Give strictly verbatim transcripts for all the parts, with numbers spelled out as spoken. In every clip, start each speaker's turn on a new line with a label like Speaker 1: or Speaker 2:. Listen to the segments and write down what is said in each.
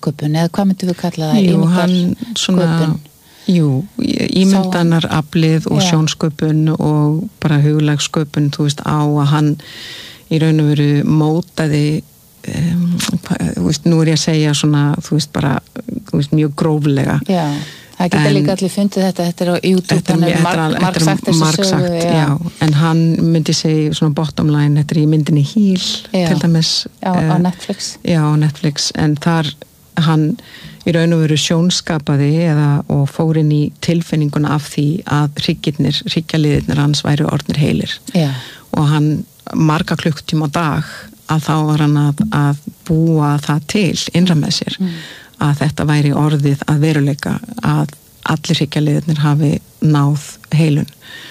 Speaker 1: sjónsköpun eða hvað myndum við kalla það?
Speaker 2: Jú, hann svona jú, ímyndanar aflið og
Speaker 1: Já.
Speaker 2: sjónsköpun og bara huglægssköpun, þú veist, á að hann í raun og veru mótaði um, þú veist, nú er ég að segja svona, þú veist, bara þú veist, mjög gróflega.
Speaker 1: Já. Það geta líka allir fundið þetta, þetta er á YouTube,
Speaker 2: þetta er,
Speaker 1: hann er margsagt þessu sögu.
Speaker 2: Já. já, en hann myndi segja svona bottom line, þetta er í myndinni Heal,
Speaker 1: já.
Speaker 2: til dæmis.
Speaker 1: Já,
Speaker 2: uh,
Speaker 1: á Netflix.
Speaker 2: Já, á Netflix, en þar hann í raun og veru sjónskapaði eða og fór inn í tilfinninguna af því að hryggirnir, hryggjaliðirnir hans væru orðnir heilir.
Speaker 1: Já. Og
Speaker 2: hann marga klukktíma á dag að þá var hann að, að búa það til innra með sér. Mm. Að þetta væri orðið að veruleika að allir hryggjarliðirnir hafi náð heilun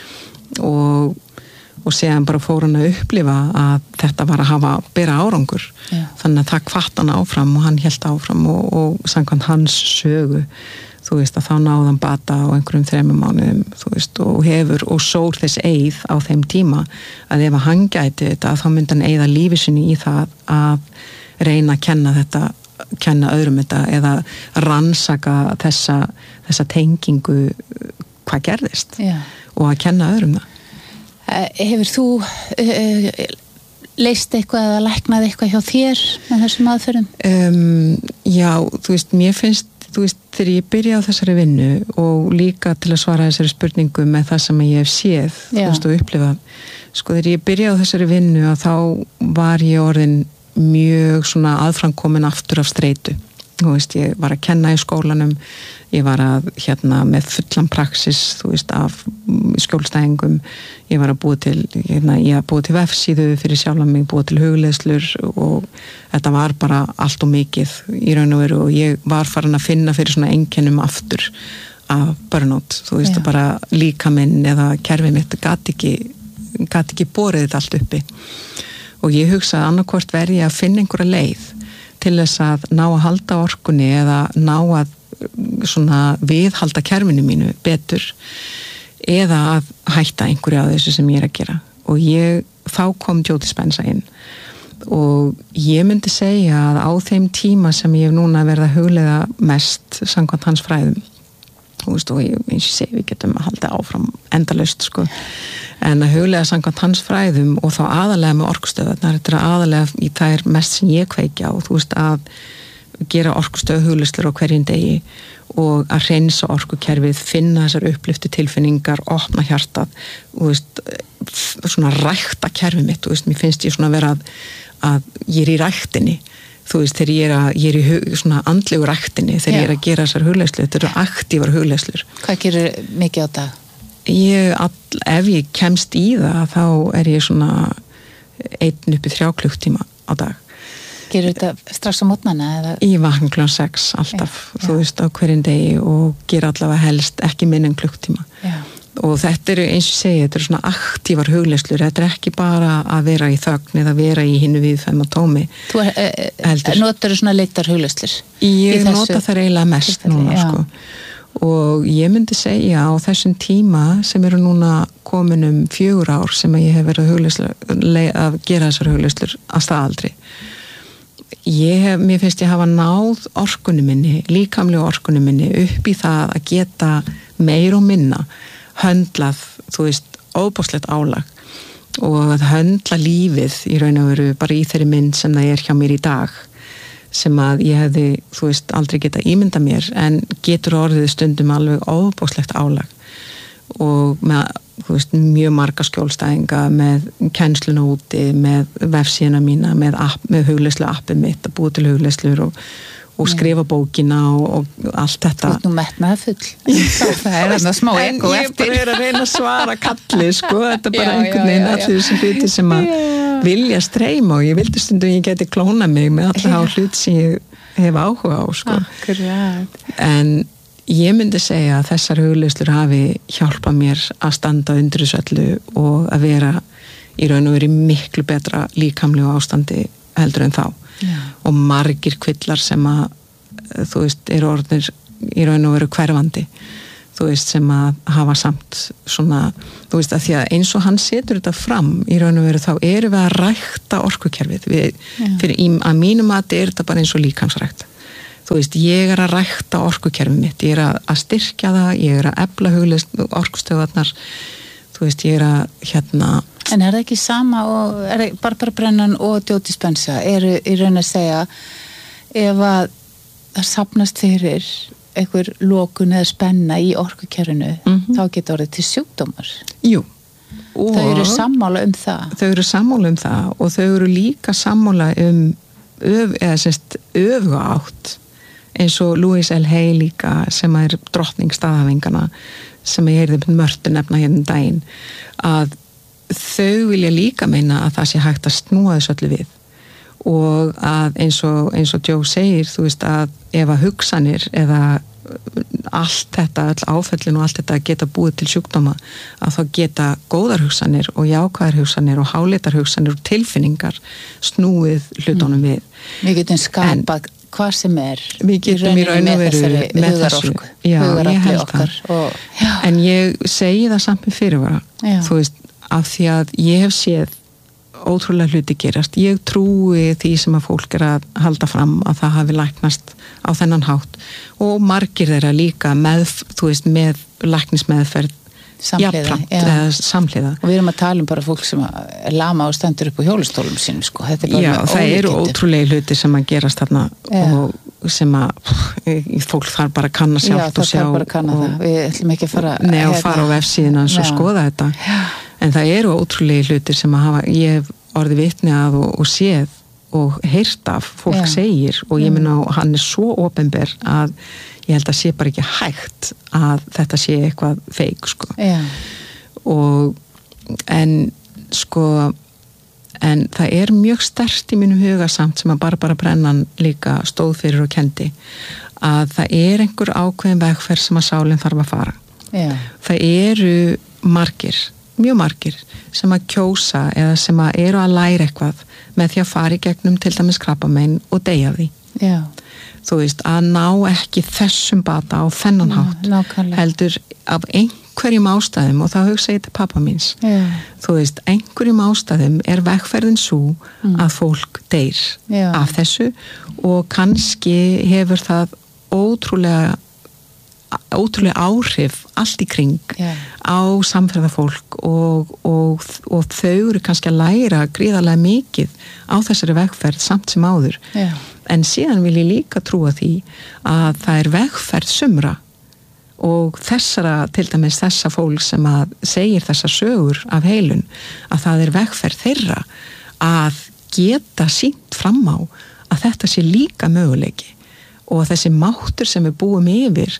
Speaker 2: og, og séðan bara fór hann að upplifa að þetta var að hafa bera árangur. Já. Þannig að það hvatt hann áfram og hann hélt áfram og, og samkvæmt hans sögu, þú veist, að þá náði hann bata á einhverjum þremur mánuðum, þú veist, og hefur og sór þess eið á þeim tíma að ef hann gæti þetta þá myndi hann eyða lífi sinni í það að reyna að kenna þetta kenna öðrum þetta eða rannsaka þessa, þessa tengingu hvað gerðist. Já. Og að kenna öðrum það.
Speaker 1: Hefur þú uh, leist eitthvað eða læknað eitthvað hjá þér með þessum aðferðum? Um,
Speaker 2: já, þú veist, mér finnst þú veist, þegar ég byrja á þessari vinnu og líka til að svara þessari spurningu með það sem ég hef séð, já. Þú veist, og upplifað sko, þegar ég byrja á þessari vinnu að þá var ég orðin mjög svona aðframkomin aftur af streitu. Þú veist, ég var að kenna í skólanum, ég var að hérna með fullan praxis, þú veist, af skjólstæðingum, ég var að búa til, hérna, ég að búa til vefsíðu fyrir sjálfa mig, búa til hugleiðslur og þetta var bara allt og mikið í raun og veru og ég var farin að finna fyrir svona einkennum aftur af burnout, þú veist, að bara líkaminn eða kerfið mitt gat ekki, gat ekki borið þetta allt uppi. Og ég hugsa að annarkvort verði ég að finna einhverja leið til þess að ná að halda orkunni eða ná að svona viðhalda kerfinu mínu betur eða að hætta einhverju af þessu sem ég er að gera. Og ég, þá kom Joe Dispenza inn og ég myndi segja að á þeim tíma sem ég hef núna verið að hugleiða mest samkvæmt hans fræðum, þú veist, og ég, eins og ég segi, við getum að halda áfram endalaust, sko, en að huglega samkvæmt hans fræðum og þá aðalega með orkustöðarnar, þetta er aðalega í það er mest sem ég kveikja og þú veist að gera orkustöð hugleiðslur á hverjum degi og að hreinsa orkukerfið, finna þessar upplyftu tilfinningar, opna hjartað, þú veist, svona rækta kerfið mitt, þú veist, mér finnst ég svona vera að, að ég er í ræktinni, þú veist, þegar ég er, að, ég er í hug, svona andlegu ræktinni, þegar Já. Ég er að gera þessar hugleiðslur, þetta eru aktívar hugleiðslur.
Speaker 1: Hvað gerir mikið á dag?
Speaker 2: Ég, all, ef ég kemst í það, þá er ég svona einn uppi þrjá klukktíma á dag.
Speaker 1: Gerir þetta strax á mótnana? Eða?
Speaker 2: Ég vakna klukkan sex alltaf, Já. Þú veist, á hverjum degi og gera allavega helst ekki minn en klukktíma. Já. Og þetta eru, eins og segja, þetta eru svona aktívar hugleiðslur, þetta er ekki bara að vera í þögn eða vera í hinu viðfæm og tómi.
Speaker 1: Þú er, e, notar svona leitar hugleiðslur?
Speaker 2: Ég nota það eiginlega mest núna, já. Sko. Og ég myndi segja á þessum tíma sem eru núna komin um fjögur ár sem ég hef verið að, að gera þessar hugleiðslur að staðaldri. Ég hef, mér finnst ég hafa náð orkunni minni, líkamlega orkunni minni upp í það að geta meir og minna höndlað, þú veist, óbúslegt álag og að höndla lífið í raun og veru bara í þeirri mynd sem það er hjá mér í dag sem að ég hefði, þú veist, aldrei geta ímynda mér en getur orðið stundum alveg óbúslegt álag og með, þú veist, mjög marga skjólstæðinga með kennsluna úti, með vefsíðuna mína, með, app, með hugleiðslu appið mitt að búa til hugleiðslur og og skrifa bókina og, og allt þetta.
Speaker 1: Þú ert nú metnaði full. Það er þarna smá eko eftir.
Speaker 2: En ég bara er að reyna að svara kalli, sko. Þetta er bara já, einhvern veginn allir þessi hluti sem að já. Vilja streyma og ég vildi stundum ég geti klóna mig með allir á hlut sem ég hef áhuga á, sko.
Speaker 1: Akkurat.
Speaker 2: En ég myndi segja að þessar hugleiðslur hafi hjálpað mér að standa undir þessu öllu og að vera í raun og veru miklu betra líkamlegu ástandi heldur en þá. Já. Og margir kvillar sem að þú veist, eru orðnir í raun og veru hverfandi þú veist, sem að hafa samt svona, þú veist, að því að eins og hann setur þetta fram í raun og veru þá erum við að rækta orkukerfið við, fyrir, í, að mínum mati er þetta bara eins og líkamsrækt þú veist, ég er að rækta orkukerfið mitt, ég er að, að styrkja það, ég er að efla hugleist orkustöðvarnar, þú veist, ég er að hérna.
Speaker 1: En er það ekki sama og er Barbara Brennan og Joe Dispenza eru í raun að segja ef að það safnast fyrir einhver lokun eða spenna í orkukerfinu, mm-hmm. þá getur orðið til sjúkdómar.
Speaker 2: Jú.
Speaker 1: Og þau eru sammála um það.
Speaker 2: Þau eru sammála um það og þau eru líka sammála um öf, eða sérst öfuga átt eins og Louise L. Hay líka sem er drottning staðhæfingana sem ég heyrði Mörtu nefna hérna daginn að þau vilja líka meina að það sé hægt að snúa þessu öllu við og að eins og, eins og Joe segir, þú veist að ef að hugsanir eða allt þetta, all áföllin og allt þetta geta búið til sjúkdóma að þá geta góðar hugsanir og jákvæðar hugsanir og háleitar hugsanir og tilfinningar snúið hlutunum mm. við.
Speaker 1: Við getum skapað hvað sem er
Speaker 2: við getum í raun og veru með þessu já, ég held það
Speaker 1: og,
Speaker 2: en ég segi það samt með fyrirvara já. Þú veist, af því að ég hef séð ótrúlega hluti gerast, ég trúi því sem að fólk er að halda fram að það hafi læknast á þennan hátt og margir þeirra líka með, þú veist, með læknismeðferð
Speaker 1: samhliða,
Speaker 2: eða samhliða
Speaker 1: og við erum að tala um bara fólk sem er lama og stendur upp á hjólastólum sín sko. Þetta er bara
Speaker 2: já, það eru ótrúlega hluti sem að gerast þarna
Speaker 1: já.
Speaker 2: Og sem að fólk þarf bara að kanna sjálft og sjá
Speaker 1: já, það þarf bara að kanna það, við ætlum ekki að fara
Speaker 2: neð og fara á vefsíðina og skoða þetta
Speaker 1: já.
Speaker 2: En það eru ótrúlega hlutir sem að hafa, ég hef orðið vitni að og, og séð og heyrt af fólk já. Segir og ég minna á hann er svo opinber að ég held að sé bara ekki hægt að þetta sé eitthvað feik sko.
Speaker 1: Já.
Speaker 2: Og en sko en það er mjög sterkt í mínum huga samt sem að Barbara Brennan líka stóð fyrir og kendi að það er einhver ákveðin vegferð sem að sálinn þarf að fara.
Speaker 1: Já.
Speaker 2: Það eru margir mjög margir sem að kjósa eða sem að eru að læra eitthvað með því að fara í gegnum til dæmis krabbamein og deyja því.
Speaker 1: Já.
Speaker 2: Þú veist, að ná ekki þessum bata á þennan hátt
Speaker 1: nákvæmlega.
Speaker 2: Heldur af einhverjum ástæðum og þá hugsa ég til pappa míns.
Speaker 1: Já.
Speaker 2: Þú veist, einhverjum ástæðum er vegferðin svo mm. að fólk deyr
Speaker 1: Já.
Speaker 2: Af þessu og kannski hefur það ótrúlega ótrúlega áhrif allt í kring
Speaker 1: yeah.
Speaker 2: á samferðafólk og, og, og þau eru kannski að læra gríðarlega mikið á þessari vegferð samt sem áður
Speaker 1: yeah.
Speaker 2: en síðan vil ég líka trúa því að það er vegferð sumra og þessara, til dæmis þessa fólk sem að segir þessar sögur af heilun, að það er vegferð þeirra að geta sýnt fram á að þetta sé líka möguleiki og þessi máttur sem við búum yfir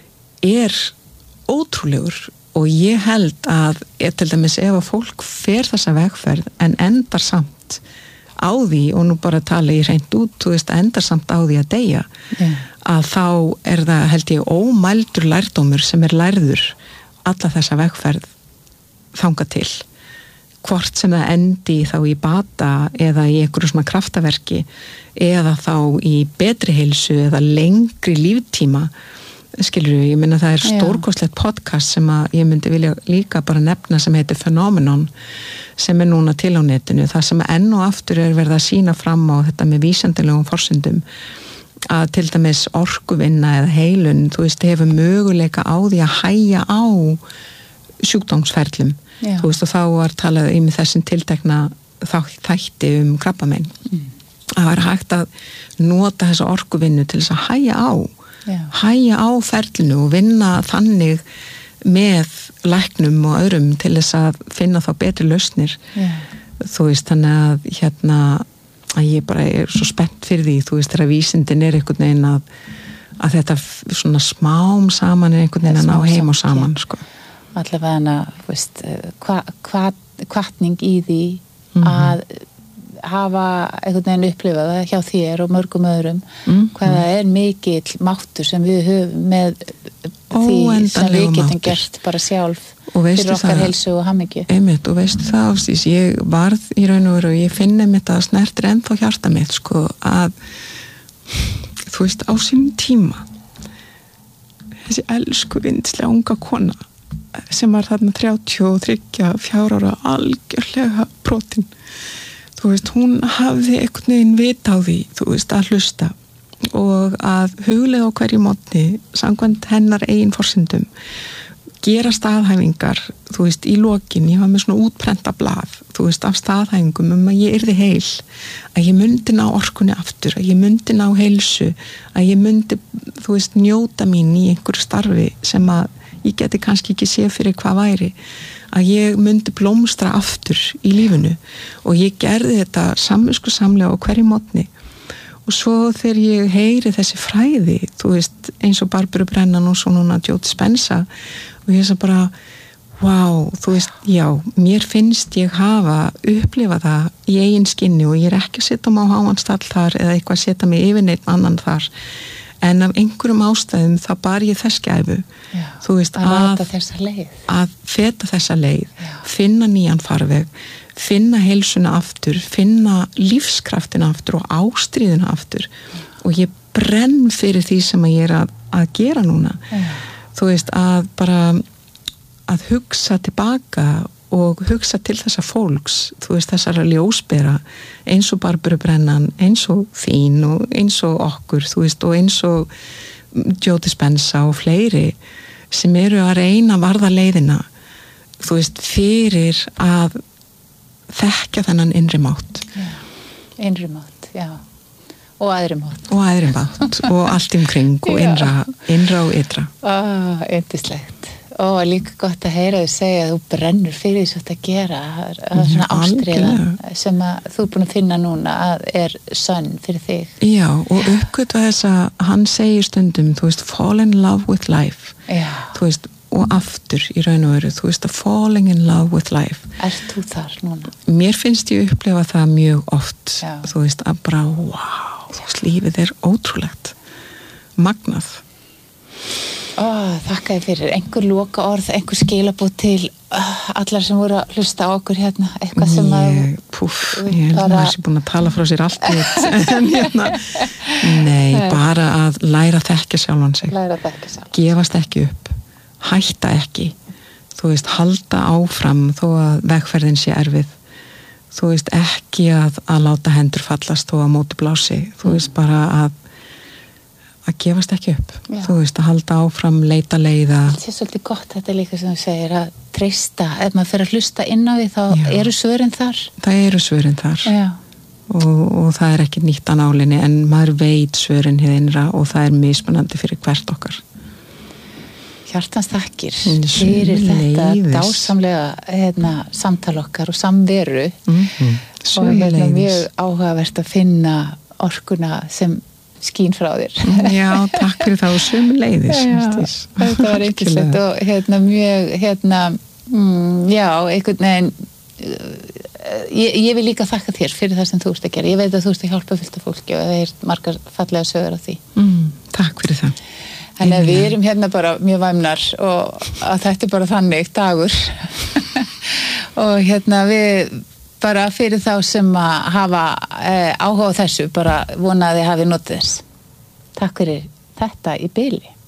Speaker 2: er ótrúlegur og ég held að ég, til dæmis ef að fólk fer þessa vegferð en endar samt á því og nú bara tala ég reynd út, þú veist, endar samt á því að deyja
Speaker 1: yeah.
Speaker 2: að þá er það held ég ómældur lærdómur sem er lærður alla þessa vegferð þanga til hvort sem það endi þá í bata eða í einhverju svona kraftaverki eða þá í betri heilsu eða lengri líftíma skilur við, ég minna það er stórkostlegt podcast sem að ég myndi vilja líka bara nefna sem heitir Phenomenon sem er núna til á netinu, það sem enn og aftur er verið að sína fram á þetta með vísindalegum forsendum að til dæmis orkuvinna eða heilun, þú veist, hefur möguleika á því að hægja á sjúkdómsferlum
Speaker 1: Já.
Speaker 2: Þú veist og þá var talað um þessum tiltekna þætti um krabbamein
Speaker 1: mm.
Speaker 2: að vera hægt að nota þessa orkuvinnu til þess að hægja á
Speaker 1: Já.
Speaker 2: Hægja á ferlinu og vinna þannig með læknum og öðrum til þess að finna þá betri lausnir
Speaker 1: Já.
Speaker 2: Þú veist, þannig að hérna að ég bara er svo spennt fyrir því þú veist, þegar vísindin er einhvern veginn að, að þetta svona smám saman er einhvern veginn að ná heim og saman sko.
Speaker 1: Allavega hana, þú veist hva, hva, hvatning í því
Speaker 2: mm-hmm.
Speaker 1: að hafa einhvern veginn upplifað það hjá þér og mörgum öðrum
Speaker 2: mm-hmm.
Speaker 1: hvaða er mikill máttur sem við höfum með því sem við getum máttur. Gert bara sjálf fyrir okkar það, heilsu og hamingju
Speaker 2: einmitt, og veistu það Ástís, ég varð í raun og veru og ég finn einmitt að snertir ennþá hjarta mitt sko að þú veist á sínum tíma þessi elsku vindslega unga kona sem var þarna þrjátíu og þriggja fjögurra ára algjörlega brotin þú veist, hún hafði einhvern veginn vit á því, þú veist, að hlusta og að huglega á hverju mótni samkvæmt hennar eigin forsendum gera staðhæfingar, þú veist, í lokin ég var með svona útprenta blað þú veist, af staðhæfingum um að ég yrði heil að ég myndi ná orkunni aftur að ég myndi ná heilsu að ég myndi, þú veist, njóta mín í einhverju starfi sem að ég geti kannski ekki séð fyrir hvað væri að ég myndi blómstra aftur í lífinu og ég gerði þetta samviskusamlega á hverju mótni og svo þegar ég heyri þessi fræði, þú veist, eins og Barbara Brennan og svo núna Joe Dispenza og ég er bara, wow, þú veist, já, mér finnst ég hafa upplifað það í eigin skinni og ég er ekki að setja mig á háanstall þar eða eitthvað að setja mig yfir neitt annan þar en af einhverjum ástæðum þá bar ég þess gæfu
Speaker 1: já,
Speaker 2: þú veist,
Speaker 1: að,
Speaker 2: að,
Speaker 1: þessa leið.
Speaker 2: að feta þessa leið
Speaker 1: já. Finna
Speaker 2: finna nýjan farveg finna heilsuna aftur, finna lífskraftina aftur og ástríðuna aftur já. Og ég brenn fyrir því sem ég er að, að gera núna
Speaker 1: já.
Speaker 2: Þú veist, að bara að hugsa tilbaka og hugsa til þessa fólks þú veist, þessara ljósbera eins og Barbara Brennan, eins og þín og eins og okkur, þú veist og eins og Joe Dispenza og fleiri sem eru að reyna að varða leiðina þú veist, fyrir að þekkja þennan innri mátt
Speaker 1: já. Innri mátt, já og aðri mátt
Speaker 2: og aðri mátt og allt umkring og innra, innra og ytra
Speaker 1: ah, yndislegt og líka gott að heyra þau segja að þú brennur fyrir því að gera að svona ástriðan sem að þú er búin að finna núna að er sönn fyrir þig
Speaker 2: já og uppgötva þess að hann segir stundum þú veist fall in love with life
Speaker 1: já.
Speaker 2: Þú veist og aftur í raun og veru, þú veist að falling in love with life.
Speaker 1: Ert þú þar núna?
Speaker 2: Mér finnst ég upplefa það mjög oft,
Speaker 1: já.
Speaker 2: Þú veist að bara, wow, þú veist, lífið er ótrúlegt, magnað.
Speaker 1: Ó, þakka þér fyrir, einhver loka orð, einhver skilabóð til uh, allar sem voru að hlusta á okkur hérna, eitthvað sem að...
Speaker 2: Ég, púf, ég held að það sé búin að tala frá sér allt í þetta, en hérna, nei, bara að læra að þekkja sjálfan sig.
Speaker 1: Læra að þekkja sjálfan sig.
Speaker 2: Gefast ekki upp. Hætta ekki, þú veist, halda áfram þó að vegferðin sé erfið, þú veist, ekki að, að láta hendur fallast þó að móti blási, þú veist, bara að að gefast ekki upp, já. Þú veist, að halda áfram, leita leiða.
Speaker 1: Það er svolítið gott þetta líka sem þú segir að treysta, ef maður fer að hlusta inn á því þá já. Eru svörin þar. Það
Speaker 2: eru svörin þar
Speaker 1: já.
Speaker 2: Og, og það er ekki nýtt á nálinni en maður veit svörin hið innra og það er mismunandi fyrir hvert okkar.
Speaker 1: Hjartans þakkir fyrir þetta dásamlega hérna, samtal okkar og samveru
Speaker 2: mm-hmm.
Speaker 1: og hérna, mjög áhugavert að finna orkuna sem skín frá þér.
Speaker 2: Já, takk fyrir það og sömuleiðis.
Speaker 1: Þetta var eitthvað og hérna mjög hérna, mm, já, einhvern veginn ég, ég vil líka þakka þér fyrir það sem þú ert að gera. Ég veit að þú ert að hjálpa fullt af fólki og það er margar fallega sögur af því.
Speaker 2: Mm, takk fyrir það.
Speaker 1: Þannig að við erum hérna bara mjög væmnar og að þetta er bara þannig dagur og hérna við bara fyrir þá sem að hafa eh, áhuga á þessu bara vonaði hafi notið þess. Takk fyrir þetta í bili.